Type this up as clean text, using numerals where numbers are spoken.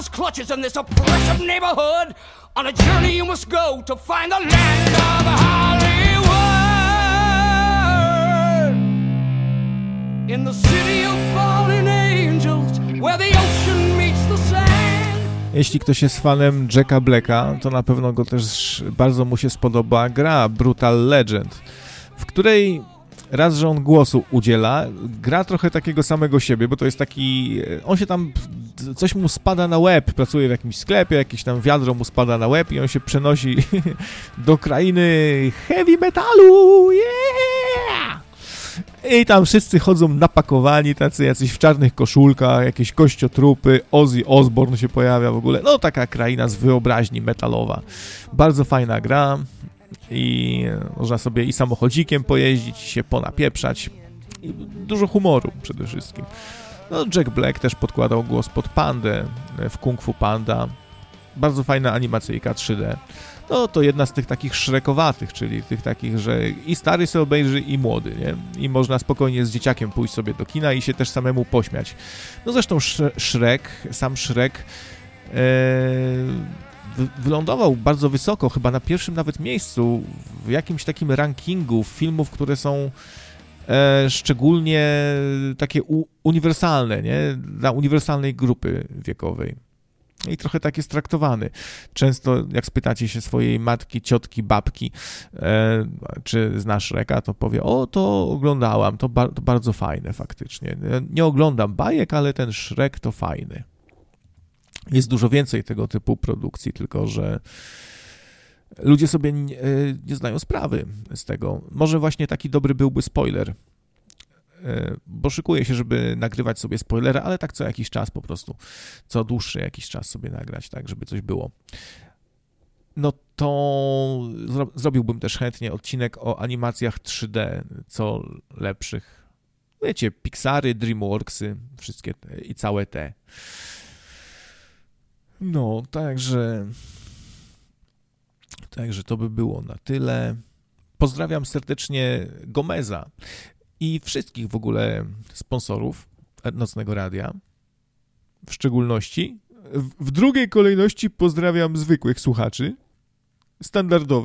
clutches in this oppressive neighborhood. On a journey you must go to find the land of Hollywood. In the city of fallen angels, where the ocean meets the sand. Jeśli ktoś jest fanem Jacka Blacka, to na pewno go też bardzo mu się spodoba gra Brutal Legend, w której raz, że on głosu udziela, gra trochę takiego samego siebie, bo to jest taki... On się tam... Coś mu spada na łeb, pracuje w jakimś sklepie, jakieś tam wiadro mu spada na łeb i on się przenosi do krainy heavy metalu, yeah! I tam wszyscy chodzą napakowani, tacy jacyś w czarnych koszulkach, jakieś kościotrupy, Ozzy Osbourne się pojawia w ogóle, no taka kraina z wyobraźni metalowa. Bardzo fajna gra i można sobie i samochodzikiem pojeździć, i się ponapieprzać. I dużo humoru przede wszystkim. No, Jack Black też podkładał głos pod Pandę w Kung Fu Panda. Bardzo fajna animacyjka 3D. No to jedna z tych takich szrekowatych, czyli tych takich, że i stary sobie obejrzy, i młody, nie? I można spokojnie z dzieciakiem pójść sobie do kina i się też samemu pośmiać. No zresztą sam Shrek wylądował bardzo wysoko, chyba na pierwszym nawet miejscu w jakimś takim rankingu filmów, które są szczególnie takie uniwersalne, nie? Dla uniwersalnej grupy wiekowej. I trochę tak jest traktowany. Często jak spytacie się swojej matki, ciotki, babki, czy znasz Shreka, to powie, o, to oglądałam, to bardzo fajne faktycznie. Nie oglądam bajek, ale ten Shrek to fajny. Jest dużo więcej tego typu produkcji, tylko że ludzie sobie nie zdają sprawy z tego. Może właśnie taki dobry byłby spoiler, bo szykuję się, żeby nagrywać sobie spoilery, ale tak co jakiś czas po prostu, co dłuższy jakiś czas sobie nagrać, tak, żeby coś było. No to zrobiłbym też chętnie odcinek o animacjach 3D, co lepszych. Wiecie, Pixary, DreamWorksy, wszystkie i całe te. No, także to by było na tyle. Pozdrawiam serdecznie Gomeza i wszystkich w ogóle sponsorów Nocnego Radia. W szczególności. W drugiej kolejności pozdrawiam zwykłych słuchaczy, standardowych.